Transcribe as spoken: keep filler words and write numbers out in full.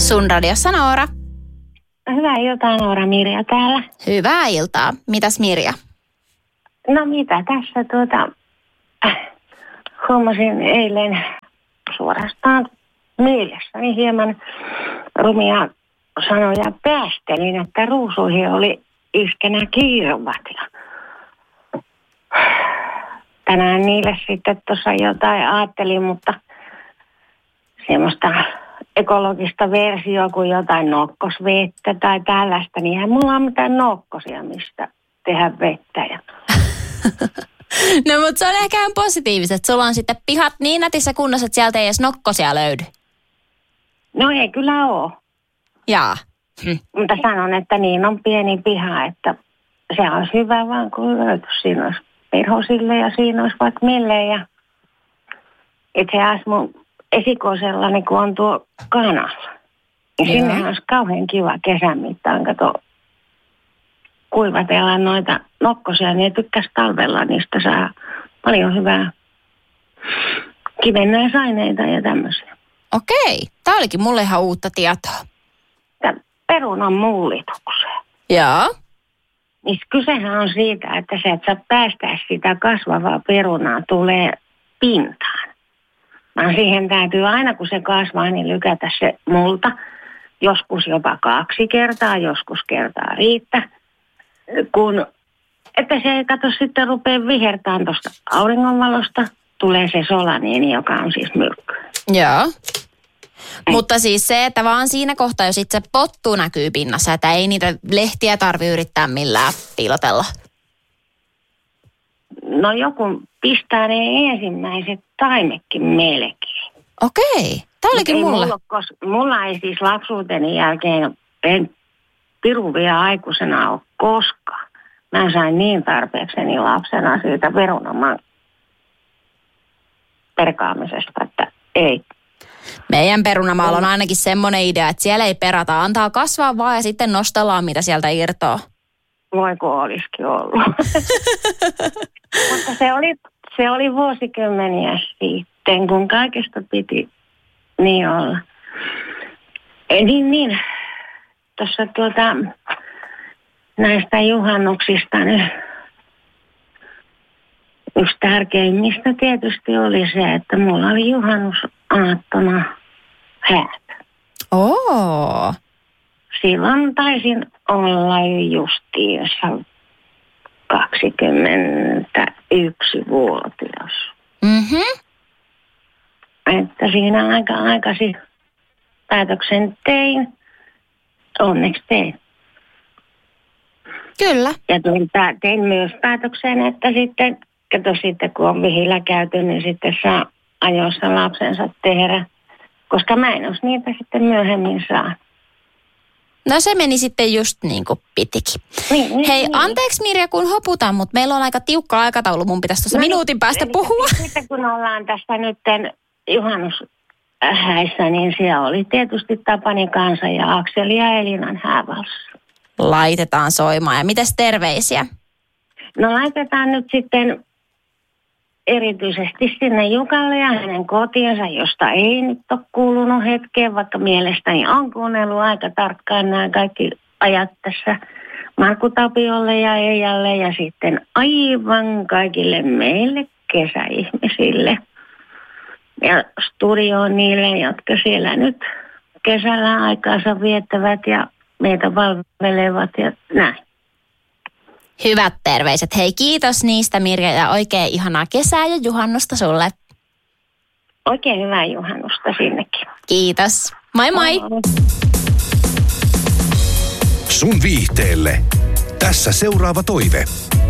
Sun radiossa Noora. Hyvää iltaa, Noora, Mirja täällä. Hyvää iltaa. Mitäs Mirja? No mitä tässä tuota, äh, huomasin eilen suorastaan mielessäni hieman rumia sanoja päästelin, että ruusuihin oli iskenä kiiruvat. Ja tänään niille sitten tuossa jotain ajattelin, mutta semmoista ekologista versioa kuin jotain nokkosvettä tai tällaista, niin eihän mulla ole mitään nokkosia, mistä tehdä vettä. Ja no mutta se on ehkä ihan positiiviset. Sulla on sitten pihat niin nätissä kunnossa, että sieltä ei edes nokkosia löydy. No ei kyllä ole. Jaa. Hm. Mutta sanon, että niin on pieni piha, että se olisi hyvä vaan kun löytyisi. Siinä olisi perhosille ja siinä olisi vaikka mille. Ja itse asiassa mun esikoisella niin kun on tuo kanalla. Ja sinnehän olisi kauhean kiva kesän mittaan, kato kuivatella noita nokkosia, niin tykkäisi talvella, niistä saa paljon hyvää kivennäisaineita ja tämmöisiä. Okei, tämä olikin mulle ihan uutta tietoa. Tämä perunan mullitukseen. Joo. Niin kysehän on siitä, että se, että sä päästää sitä kasvavaa perunaa, tulee pintaan. Vaan siihen täytyy aina, kun se kasvaa, niin lykätä se multa. Joskus jopa kaksi kertaa, joskus kertaa riittää. Kun, että se ei kato sitten rupea vihertämään tuosta auringonvalosta, tulee se solaniini, joka on siis myrkky. Joo. Ei. Mutta siis se, että vaan siinä kohtaa, jos itse pottu näkyy pinnassa, että ei niitä lehtiä tarvitse yrittää millään piilotella. No joku pistää ne ensimmäiset taimekin melkein. Okei, tämä olikin ei mulle. Mulla, kos, mulla ei siis lapsuuteni jälkeen en pirun vielä aikuisena ole koskaan. Mä sain niin tarpeekseni lapsena siitä perunaman perkaamisesta, että ei. Meidän perunamaalla on ainakin semmoinen idea, että siellä ei perata, antaa kasvaa vaan ja sitten nostellaan, mitä sieltä irtoaa. Voiko olisikin ollut. Mutta se oli, se oli vuosikymmeniä sitten, kun kaikesta piti niin olla. Ei, niin, niin. Tuossa tuota, näistä juhannuksista nyt yksi tärkeimmistä tietysti oli se, että mulla oli juhannusaattona häät. Oo. Silloin taisin olla justiinsa kaksikymmentäyksi-vuotias. Mhm. Että siinä aika aikaisin päätöksen tein. Onneksi tein. Kyllä. Ja tein, tein myös päätöksen, että sitten, kato sitten kun on vihillä käyty, niin sitten saa ajoissa lapsensa tehdä. Koska mä en olisi niitä sitten myöhemmin saa. No se meni sitten just niin kuin pitikin. Niin, niin, Hei, niin. anteeksi Mirja, kun hoputan, mutta meillä on aika tiukka aikataulu. Mun pitäisi tuossa no, minuutin päästä eli puhua. Sitten kun ollaan tässä nytten juhannushäissä, niin siellä oli tietysti Tapani kanssa ja Akseli ja Elinan häävalssa. Laitetaan soimaan. Ja mitäs terveisiä? No laitetaan nyt sitten erityisesti sinne Jukalle ja hänen kotiinsa, josta ei nyt ole kuulunut hetkeen, vaikka mielestäni on kuunnellut aika tarkkaan nämä kaikki ajat tässä Markku Tapiolle ja Eijalle ja sitten aivan kaikille meille kesäihmisille. Ja studioon niille, jotka siellä nyt kesällä aikaansa viettävät ja meitä palvelevat ja näin. Hyvät terveiset. Hei, kiitos niistä Mirja ja oikein ihanaa kesää ja juhannusta sulle. Oikein hyvää juhannusta sinnekin. Kiitos. Moi moi. moi. Sun viihteelle. Tässä seuraava toive.